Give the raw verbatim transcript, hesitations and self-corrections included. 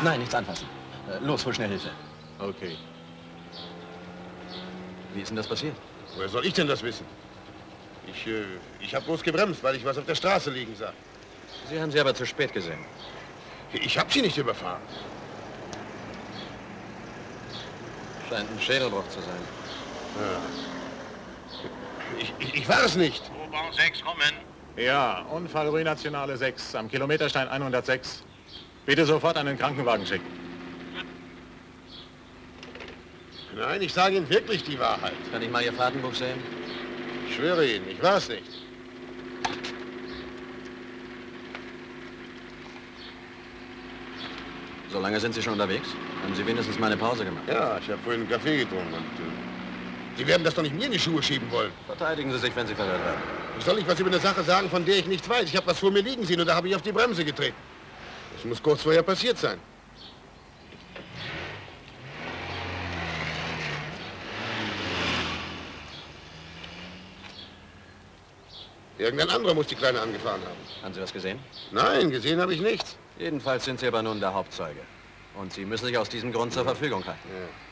Nein, nichts anfassen. Äh, los, hol schnell Hilfe. Okay. Wie ist denn das passiert? Woher soll ich denn das wissen? Ich, äh, ich habe bloß gebremst, weil ich was auf der Straße liegen sah. Sie haben sie aber zu spät gesehen. Ich habe sie nicht überfahren. Scheint ein Schädelbruch zu sein. Ja. Ich, ich, ich war es nicht. U-Bahn sechs kommen. Ja, Unfall Rue Nationale sechs am Kilometerstein hundertsechs. Bitte sofort einen Krankenwagen schicken. Nein, ich sage Ihnen wirklich die Wahrheit. Kann ich mal Ihr Fahrtenbuch sehen? Ich schwöre Ihnen, ich war es nicht. So lange sind Sie schon unterwegs? Haben Sie wenigstens mal eine Pause gemacht? Ja, ich habe vorhin einen Kaffee getrunken und äh, Sie werden das doch nicht mir in die Schuhe schieben wollen. Verteidigen Sie sich, wenn Sie verhört werden. Ich soll nicht was über eine Sache sagen, von der ich nichts weiß. Ich habe was vor mir liegen sehen und da habe ich auf die Bremse getreten. Das muss kurz vorher passiert sein. Irgendein anderer muss die Kleine angefahren haben. Haben Sie was gesehen? Nein, gesehen habe ich nichts. Jedenfalls sind Sie aber nun der Hauptzeuge. Und Sie müssen sich aus diesem Grund zur Verfügung halten. Ja.